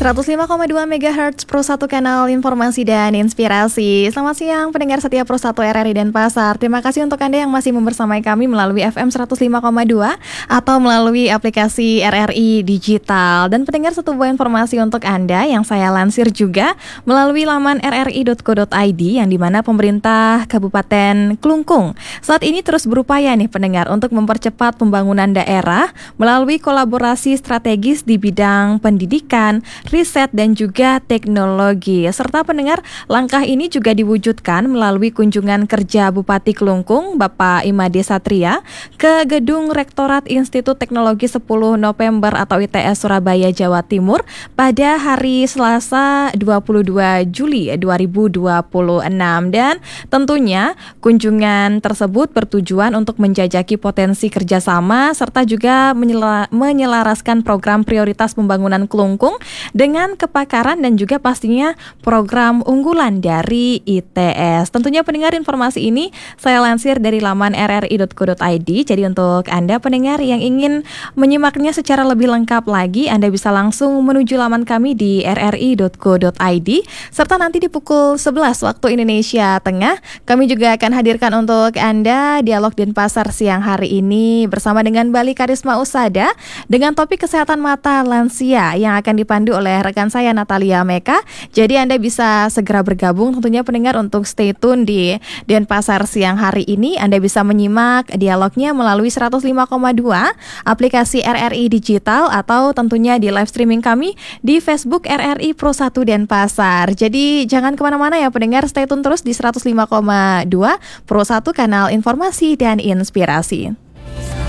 105,2 MHz Pro 1 Kanal Informasi dan Inspirasi. Selamat siang pendengar setia Pro 1 RRI Denpasar. Terima kasih untuk Anda yang masih membersamai kami melalui FM 105,2 atau melalui aplikasi RRI Digital. Dan pendengar, satu buah informasi untuk Anda yang saya lansir juga melalui laman rri.co.id, yang dimana pemerintah Kabupaten Klungkung saat ini terus berupaya nih pendengar untuk mempercepat pembangunan daerah melalui kolaborasi strategis di bidang pendidikan, riset dan juga teknologi. Serta pendengar, langkah ini juga diwujudkan melalui kunjungan kerja Bupati Klungkung Bapak Imade Satria ke Gedung Rektorat Institut Teknologi 10 November atau ITS Surabaya, Jawa Timur pada hari Selasa 22 Juli 2026. Dan tentunya kunjungan tersebut bertujuan untuk menjajaki potensi kerjasama serta juga menyelaraskan program prioritas pembangunan Klungkung dengan kepakaran dan juga pastinya program unggulan dari ITS. Tentunya pendengar, informasi ini saya lansir dari laman rri.co.id. Jadi untuk Anda pendengar yang ingin menyimaknya secara lebih lengkap lagi, Anda bisa langsung menuju laman kami di rri.co.id. Serta nanti di pukul 11 waktu Indonesia Tengah, kami juga akan hadirkan untuk Anda Dialog Denpasar siang hari ini bersama dengan Bali Karisma Usada dengan topik kesehatan mata lansia yang akan dipandu oleh rekan saya Natalia Meka. Jadi Anda bisa segera bergabung tentunya pendengar untuk stay tune di Denpasar siang hari ini. Anda bisa menyimak dialognya melalui 105,2 aplikasi RRI Digital atau tentunya di live streaming kami di Facebook RRI Pro 1 Denpasar. Jadi jangan kemana-mana ya pendengar, stay tune terus di 105,2 Pro 1 Kanal Informasi dan Inspirasi.